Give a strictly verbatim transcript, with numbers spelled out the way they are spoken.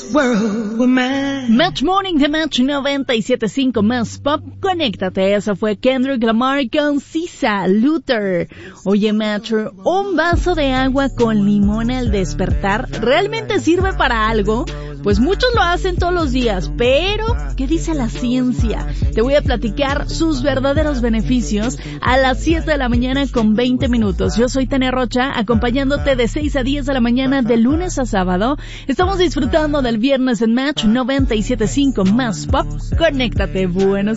world were mine. Match Morning de Match noventa y siete punto cinco más Pop. Conéctate, eso fue Kendrick Lamar con Sisa Luther. Oye, Match, ¿un vaso de agua con limón al despertar realmente sirve para algo? Pues muchos lo hacen todos los días, pero ¿qué dice la ciencia? Te voy a platicar sus verdaderos beneficios a las siete de la mañana con veinte minutos. Yo soy Tania Rocha, acompañándote de seis a diez de la mañana de lunes a sábado. Estamos disfrutando del viernes en Match noventa y siete punto cinco más Pop. Conéctate, buenos